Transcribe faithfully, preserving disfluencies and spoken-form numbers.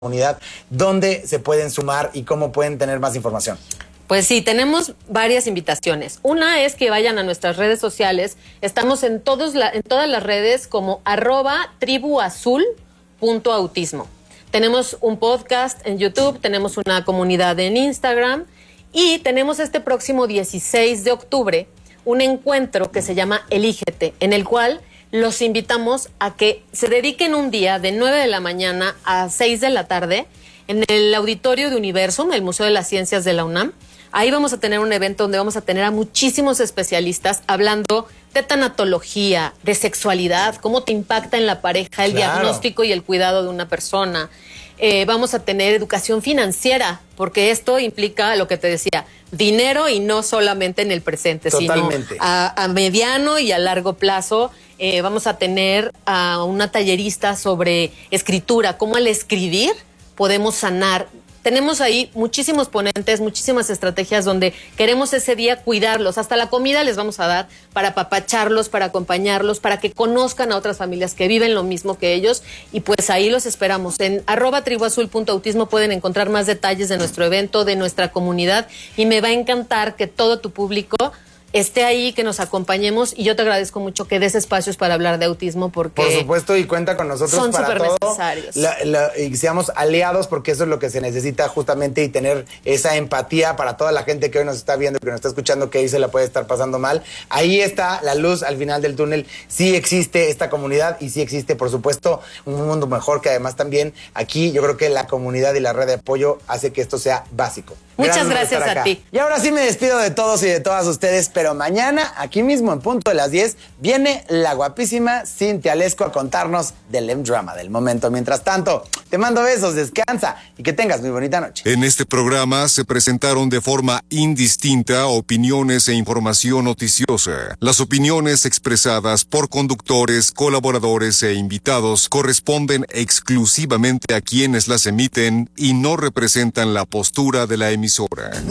comunidad, ¿dónde se pueden sumar y cómo pueden tener más información? Pues sí, tenemos varias invitaciones. Una es que vayan a nuestras redes sociales. Estamos en, todos la, en todas las redes como arroba tribuazul.autismo. Tenemos un podcast en YouTube, tenemos una comunidad en Instagram y tenemos este próximo dieciséis de octubre un encuentro que se llama Elígete, en el cual los invitamos a que se dediquen un día de nueve de la mañana a seis de la tarde en el auditorio de Universum, el Museo de las Ciencias de la UNAM. Ahí vamos a tener un evento donde vamos a tener a muchísimos especialistas hablando de tanatología, de sexualidad, cómo te impacta en la pareja el Claro. diagnóstico y el cuidado de una persona. Eh, vamos a tener educación financiera, porque esto implica lo que te decía, dinero y no solamente en el presente, Totalmente. sino a, a mediano y a largo plazo. Eh, vamos a tener a una tallerista sobre escritura, cómo al escribir podemos sanar. Tenemos ahí muchísimos ponentes, muchísimas estrategias donde queremos ese día cuidarlos. Hasta la comida les vamos a dar para apapacharlos, para acompañarlos, para que conozcan a otras familias que viven lo mismo que ellos. Y pues ahí los esperamos. En arroba tribuazul.autismo pueden encontrar más detalles de nuestro evento, de nuestra comunidad. Y me va a encantar que todo tu público esté ahí, que nos acompañemos, y yo te agradezco mucho que des espacios para hablar de autismo, porque Por supuesto, y cuenta con nosotros son para súper todo. necesarios. La, la, y seamos aliados, porque eso es lo que se necesita justamente, y tener esa empatía para toda la gente que hoy nos está viendo, que nos está escuchando, que ahí se la puede estar pasando mal. Ahí está la luz al final del túnel. Sí existe esta comunidad y sí existe, por supuesto, un mundo mejor, que además también aquí yo creo que la comunidad y la red de apoyo hace que esto sea básico. Muchas Gracias por gracias estar a acá. ti. Y ahora sí me despido de todos y de todas ustedes, pero mañana, aquí mismo en punto de las diez, viene la guapísima Cintia Lesco a contarnos del M-Drama del momento. Mientras tanto, te mando besos, descansa y que tengas muy bonita noche. En este programa se presentaron de forma indistinta opiniones e información noticiosa. Las opiniones expresadas por conductores, colaboradores e invitados corresponden exclusivamente a quienes las emiten y no representan la postura de la emisora.